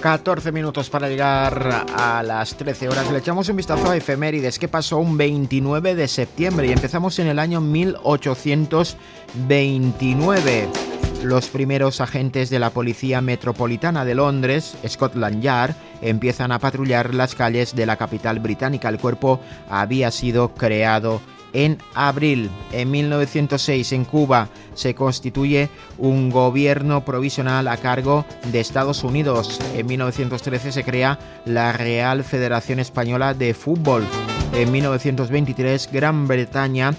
14 minutos para llegar a las 13 horas. Le echamos un vistazo a efemérides. ¿Qué pasó un 29 de septiembre? Y empezamos en el año 1829. Los primeros agentes de la Policía Metropolitana de Londres, Scotland Yard, empiezan a patrullar las calles de la capital británica. El cuerpo había sido creado en abril. En 1906, en Cuba, se constituye un gobierno provisional a cargo de Estados Unidos. En 1913 se crea la Real Federación Española de Fútbol. En 1923, Gran Bretaña